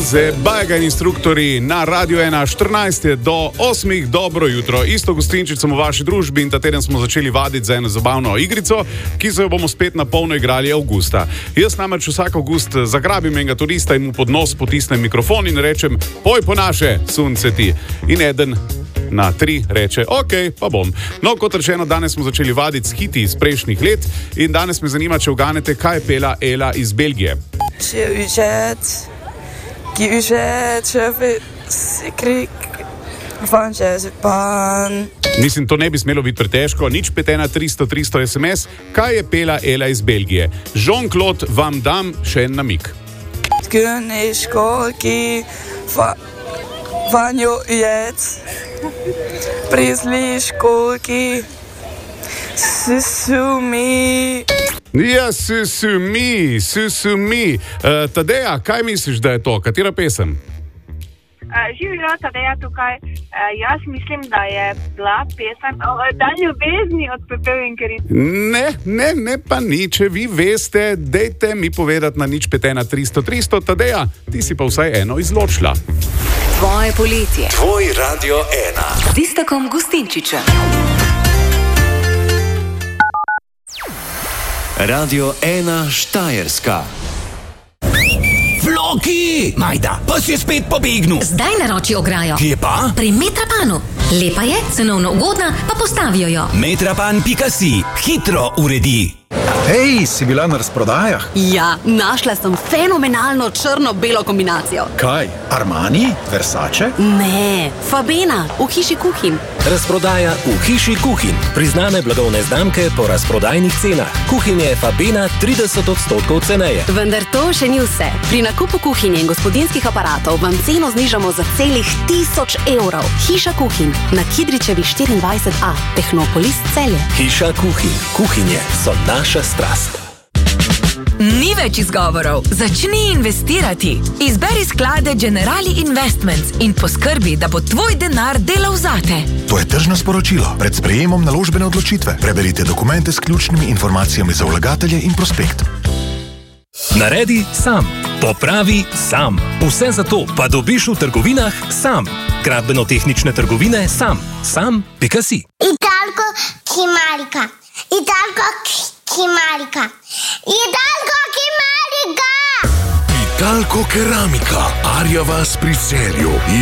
Zebajga instruktori na Radio 1, 14 do 8, dobro jutro. Isto Gustinčič sem v vaši družbi in ta teden smo začeli vaditi za eno zabavno igrico, ki se jo bomo spet na polno igrali avgusta. Jaz namreč vsak avgust zagrabim enega turista in mu pod nos potisnem mikrofon in rečem, poj po naše, sunce ti. In eden na 3 reče, ok, pa bom. No, kot rečeno, danes smo začeli vaditi s hiti iz prejšnjih let in danes me zanima, če uganete, kaj je pela Ela iz Belgije. Mislim, to ne bi smelo biti pretežko, nič 51300 SMS. Kaj je pela Ela iz Belgije? Jean-Claude Van Damme, še en namik. Vanjo jec, prizliš kolki, susumi. Ja, susumi. Tadeja, kaj misliš, da je to? Katera pesem? Živijo, Tadeja tukaj. Jaz mislim, da je bila pesem Dan ljubezni od Pepel in Kerit. Ne pa ni. Če vi veste, dejte mi povedati na nič 51300. Tadeja, ti si pa vsaj eno izločila. Tvoje poletje. Tvoj Radio 1. Z Iztokom Gustinčičem. Radio 1 Štajerska. Floki! Majda, pa si spet pobegnil. Zdaj naroči ograjo. Kje pa? Pri Metrapanu. Lepa je, cenovno ugodna, pa postavijo jo. Metrapan.si. Hitro uredi. Hej, si bila na razprodajah? Ja, našla sem fenomenalno črno-belo kombinacijo. Kaj? Armani? Versace? Ne, Fabena, v hiši Kuhin. Razprodaja v hiši Kuhin. Priznane blagovne znamke po razprodajnih cenah. Kuhin je Fabena 30% ceneje. Vendar to še ni vse. Pri nakupu kuhinje in gospodinjskih aparatov vam ceno znižamo za celih 1000 evrov. Hiša Kuhin na Kidričevi 24A, Tehnopolis Celje. Hiša Kuhin. Kuhinje so naša strast. Ni več izgovorov. Začni investirati. Izberi sklade Generali Investments in poskrbi, da bo tvoj denar delal zate. To je tržno sporočilo. Pred sprejemom naložbene odločitve. Preberite dokumente s ključnimi informacijami za vlagatelje in prospekt. Naredi sam. Popravi sam. Vse zato pa dobiš v trgovinah sam. Gradbeno-tehnične trgovine sam. Sam.si. Italko Kimarika. Italko Kimarika. Italko Kimarika. Italko Keramika. Arja vas pri Celju.